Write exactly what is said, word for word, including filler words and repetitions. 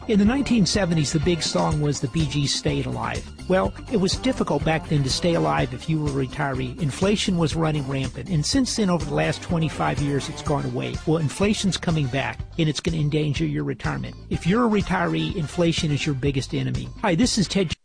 In the nineteen seventies, the big song was the Bee Gees' Staying Alive. Well, it was difficult back then to stay alive if you were a retiree. Inflation was running rampant, and since then, over the last twenty-five years, it's gone away. Well, inflation's coming back, and it's going to endanger your retirement. If you're a retiree, inflation is your biggest enemy. Hi, this is Ted